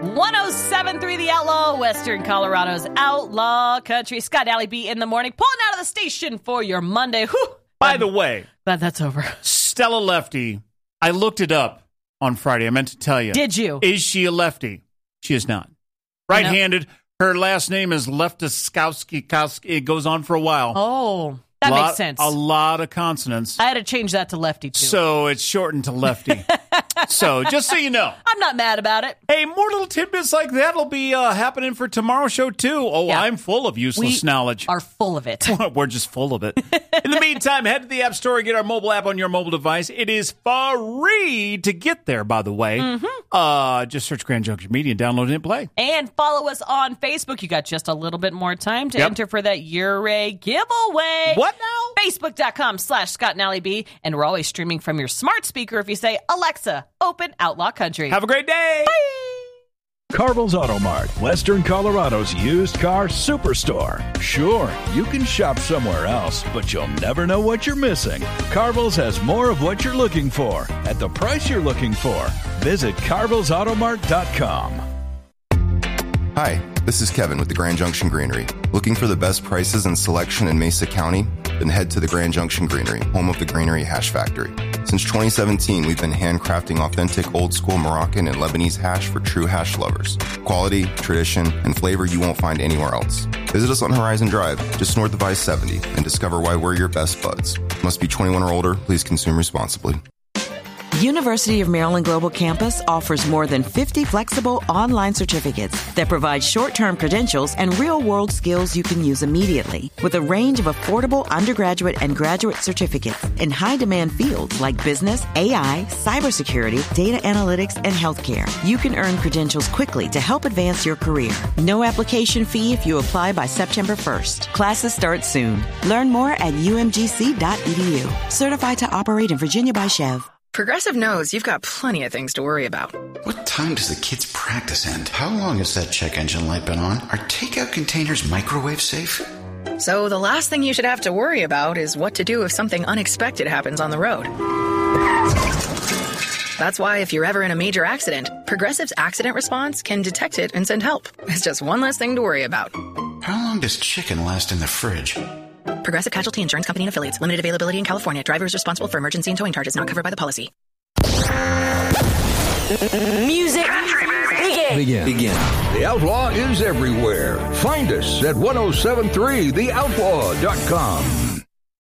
107.3 The Outlaw, Western Colorado's Outlaw Country. Scott Alley B in the morning, pulling out of the station for your Monday. Whew. By the way, glad that's over. Stella Lefty, I looked it up on Friday. I meant to tell you. Did you? Is she a lefty? She is not. Right-handed. Her last name is Leftiskowski. It goes on for a while. Oh, that makes sense. A lot of consonants. I had to change that to lefty, too. So it's shortened to lefty. So just so you know. I'm not mad about it. Hey, more little tidbits like that will be happening for tomorrow's show, too. Oh, yeah. I'm full of useless knowledge. Are full of it. We're just full of it. In the meantime, head to the App Store and get our mobile app on your mobile device. It is free to get there, by the way. Mm-hmm. Just search Grand Junction Media and download it and play. And follow us on Facebook. You got just a little bit more time to enter for that Uray giveaway. What now? Facebook.com/Scott and Allie B. And we're always streaming from your smart speaker if you say, Alexa, open Outlaw Country. Have a great day. Bye. Carvel's Auto Mart, Western Colorado's used car superstore. Sure, you can shop somewhere else, but you'll never know what you're missing. Carvel's has more of what you're looking for at the price you're looking for. Visit carvelsautomart.com. Hi, this is Kevin with the Grand Junction Greenery. Looking for the best prices and selection in Mesa County? Then head to the Grand Junction Greenery, home of the Greenery Hash Factory. Since 2017, we've been handcrafting authentic old-school Moroccan and Lebanese hash for true hash lovers. Quality, tradition, and flavor you won't find anywhere else. Visit us on Horizon Drive, just north of I-70, and discover why we're your best buds. Must be 21 or older. Please consume responsibly. University of Maryland Global Campus offers more than 50 flexible online certificates that provide short-term credentials and real-world skills you can use immediately. With a range of affordable undergraduate and graduate certificates in high-demand fields like business, AI, cybersecurity, data analytics, and healthcare, you can earn credentials quickly to help advance your career. No application fee if you apply by September 1st. Classes start soon. Learn more at umgc.edu. Certified to operate in Virginia by Chev. Progressive knows you've got plenty of things to worry about. What time does the kids' practice end? How long has that check engine light been on? Are takeout containers microwave safe? So the last thing you should have to worry about is what to do if something unexpected happens on the road. That's why if you're ever in a major accident, Progressive's accident response can detect it and send help. It's just one less thing to worry about. How long does chicken last in the fridge? Progressive Casualty Insurance Company and Affiliates. Limited availability in California. Driver is responsible for emergency and towing charges not covered by the policy. Music. Begin. The Outlaw is everywhere. Find us at 1073theoutlaw.com.